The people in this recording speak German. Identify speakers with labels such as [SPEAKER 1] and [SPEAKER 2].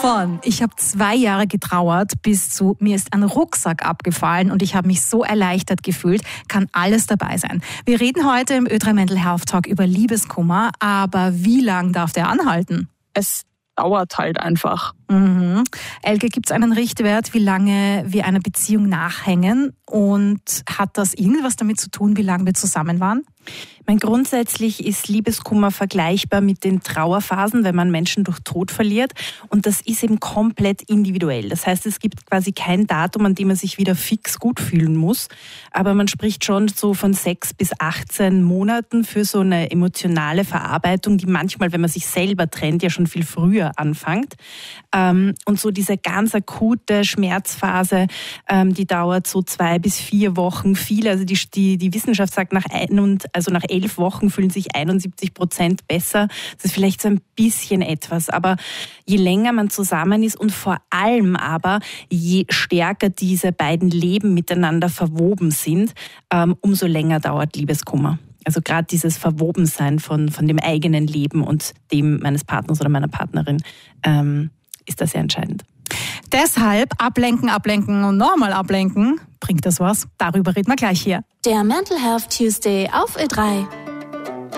[SPEAKER 1] Von ich habe 2 Jahre getrauert bis zu mir ist ein Rucksack abgefallen und ich habe mich so erleichtert gefühlt, kann alles dabei sein. Wir reden heute im Ö3 Mental Health Talk über Liebeskummer, aber wie lang darf der anhalten?
[SPEAKER 2] Es dauert halt einfach.
[SPEAKER 1] Elke, gibt es einen Richtwert, wie lange wir einer Beziehung nachhängen? Und hat das irgendwas damit zu tun, wie lange wir zusammen waren?
[SPEAKER 3] Grundsätzlich ist Liebeskummer vergleichbar mit den Trauerphasen, wenn man Menschen durch Tod verliert. Und das ist eben komplett individuell. Das heißt, es gibt quasi kein Datum, an dem man sich wieder fix gut fühlen muss. Aber man spricht schon so von 6 bis 18 Monaten für so eine emotionale Verarbeitung, die manchmal, wenn man sich selber trennt, ja schon viel früher anfängt. Und so diese ganz akute Schmerzphase, die dauert so 2 bis 4 Wochen. Also die Wissenschaft sagt, nach 11 Wochen fühlen sich 71% besser. Das ist vielleicht so ein bisschen etwas. Aber je länger man zusammen ist und vor allem aber, je stärker diese beiden Leben miteinander verwoben sind, umso länger dauert Liebeskummer. Also gerade dieses Verwobensein von dem eigenen Leben und dem meines Partners oder meiner Partnerin ist das sehr entscheidend.
[SPEAKER 1] Deshalb ablenken und nochmal ablenken. Bringt das was? Darüber reden wir gleich hier.
[SPEAKER 4] Der Mental Health Tuesday auf Ö3.